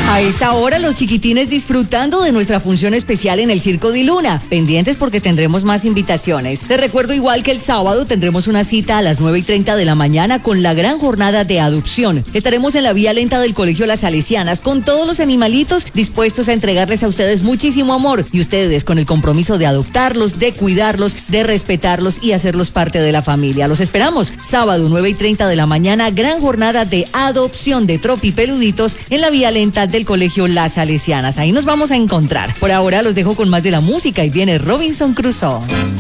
A esta hora los chiquitines disfrutando de nuestra función especial en el Circo Di Luna. Pendientes porque tendremos más invitaciones. Les recuerdo igual que el sábado tendremos una cita a las 9:30 de la mañana con la gran jornada de adopción. Estaremos en la vía lenta del Colegio Las Salesianas con todos los animalitos dispuestos a entregarles a ustedes muchísimo amor y ustedes con el compromiso de adoptarlos, de cuidarlos, de respetarlos y hacerlos parte de la familia. Los esperamos sábado 9:30 de la mañana, gran jornada de adopción de tropipeluditos en la vía lenta del Colegio Las Salesianas. Ahí nos vamos a encontrar. Por ahora los dejo con más de la música y viene Robinson Crusoe.